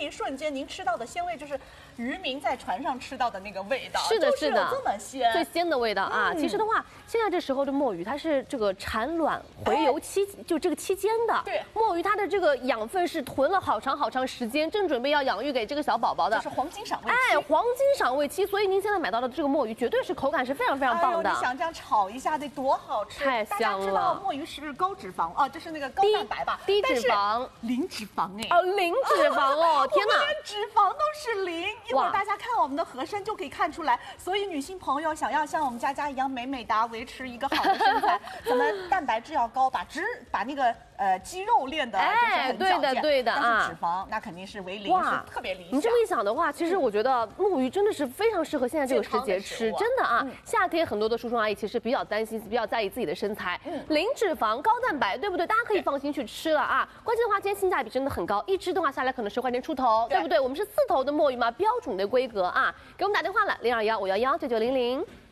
一瞬间您吃到的鲜味就是渔民在船上吃到的那个味道， 是的，是的， 这么鲜， 最鲜的味道啊。其实的话，现在这时候的墨鱼它是这个产卵回游期，就这个期间的。 对， 墨鱼它的这个养分是囤了好长时间，正准备要养育给这个小宝宝的， 这是黄金赏味期。 哎，黄金赏味期，所以您现在买到的这个墨鱼绝对是口感是非常棒的。 你想这样炒一下得多好吃！ 太香了。 大家知道墨鱼是高脂肪哦，这是那个高蛋白吧？ 低脂肪， 零脂肪哎。 哦，零脂肪哦，天哪， 连脂肪都是零。一会儿大家看我们的盒身就可以看出来。所以女性朋友想要像我们佳佳一样美美的，维持一个好的身材，咱们蛋白质要高，把那个肌肉练的就是很矫健， 对的但是脂肪那肯定是为零，是特别理想。 你这么一想的话，其实我觉得墨鱼真的是非常适合现在这个时节吃，真的啊。夏天很多的叔叔阿姨其实比较担心，比较在意自己的身材，零脂肪高蛋白，对不对？大家可以放心去吃了啊。关键的话，今天性价比真的很高，一只的话下来可能10块钱出头，对不对？我们是4头的墨鱼嘛，标准的规格啊。给我们打电话了，021-511-9900。